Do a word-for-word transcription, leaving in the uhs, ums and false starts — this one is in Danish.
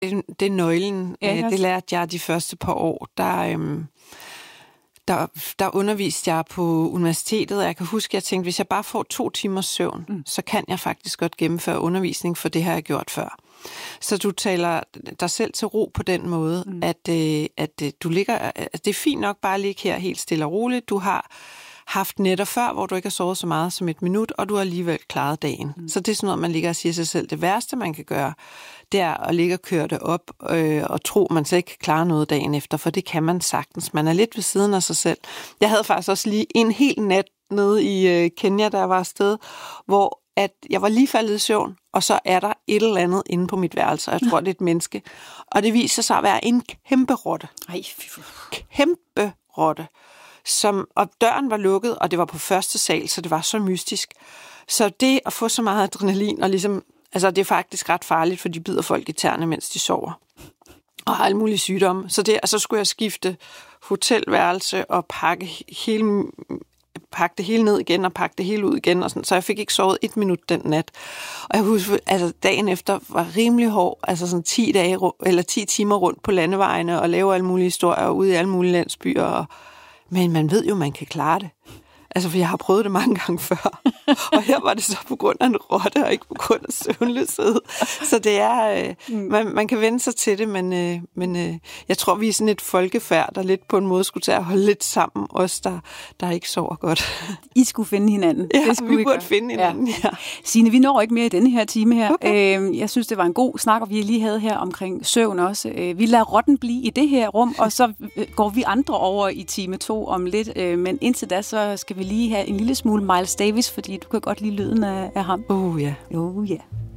Det, det er nøglen. Ja, det lærte jeg de første par år. Der, øhm, der, der underviste jeg på universitetet, og jeg kan huske, at jeg tænkte, hvis jeg bare får to timers søvn, mm. så kan jeg faktisk godt gennemføre undervisning, for det har jeg gjort før. Så du taler dig selv til ro på den måde, mm. at, øh, at øh, du ligger, at det er fint nok bare at ligge her helt stille og roligt. Du har haft nætter før, hvor du ikke har sovet så meget som et minut, og du har alligevel klaret dagen. Mm. Så det er sådan noget, man ligger og siger sig selv, det værste, man kan gøre, det er at ligge og køre det op øh, og tro, man så ikke kan klare noget dagen efter, for det kan man sagtens. Man er lidt ved siden af sig selv. Jeg havde faktisk også lige en hel nat nede i øh, Kenya, der var afsted, hvor at jeg var lige faldet i søvn, og så er der et eller andet inde på mit værelse, og jeg tror, det er et menneske. Og det viser sig at være en kæmpe rotte. Ej, kæmpe rotte. Som, og døren var lukket, og det var på første sal, så det var så mystisk. Så det at få så meget adrenalin, og ligesom, altså det er faktisk ret farligt, for de bider folk i tæerne, mens de sover. Og har alle mulige sygdomme. Så det, og så skulle jeg skifte hotelværelse og pakke hele, pakke det hele ned igen, og pakke det hele ud igen, og sådan. Så jeg fik ikke sovet et minut den nat. Og jeg husker, altså dagen efter var rimelig hård, altså sådan ti dage, eller ti timer rundt på landevejene, og lave alle mulige historier, og ude i alle mulige landsbyer, og men man ved jo, man kan klare det. Altså, for jeg har prøvet det mange gange før. Og her var det så på grund af en rotte, og ikke på grund af søvnløshed. Så det er, øh, mm. man, man kan vende sig til det, men, øh, men øh, jeg tror, vi er sådan et folkefærd, der lidt på en måde skulle til at holde lidt sammen, os der, der ikke sover godt. I skulle finde hinanden. Ja, det skulle vi I burde gøre. finde hinanden, ja. ja. Signe, vi når ikke mere i denne her time her. Okay. Øh, jeg synes, det var en god snak, og vi lige havde her omkring søvn også. Øh, vi lader rotten blive i det her rum, og så går vi andre over i time to om lidt. Øh, men indtil da, så skal vi lige have en lille smule Miles Davis, fordi du kan godt lide lyden af, af ham. Oh ja. Oh ja.